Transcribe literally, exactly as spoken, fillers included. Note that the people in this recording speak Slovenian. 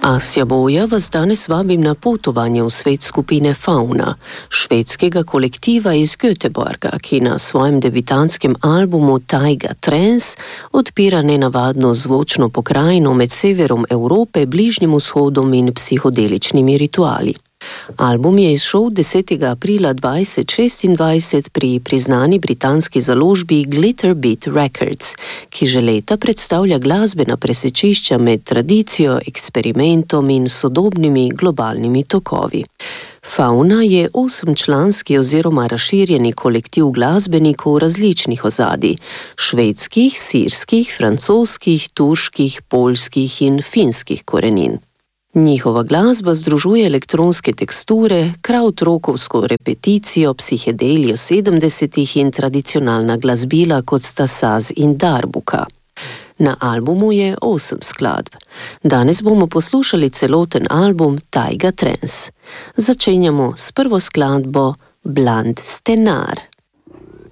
Asja Boja vas danes vabim na potovanje v svet skupine Fauna, švedskega kolektiva iz Göteborga, ki na svojem debitantskem albumu Taiga Trance odpira nenavadno zvočno pokrajino med severom Evrope, Bližnjim vzhodom in psihodeličnimi rituali. Album je izšel desetega aprila dvajset šestindvajset pri priznani britanski založbi Glitterbeat Records, ki že leta predstavlja glasbena presečišča med tradicijo, eksperimentom in sodobnimi globalnimi tokovi. Fauna je osemčlanski oziroma razširjeni kolektiv glasbenikov različnih ozadij, švedskih, sirskih, francoskih, turških, poljskih in finskih korenin. Njihova glasba združuje elektronske teksture, krautrokovsko repeticijo, psihedelijo sedemdesetih in tradicionalna glasbila, kot sta saz in darbuka. Na albumu je osem skladb. Danes bomo poslušali celoten album Taiga Trance. Začenjamo s prvo skladbo Bland Stenar.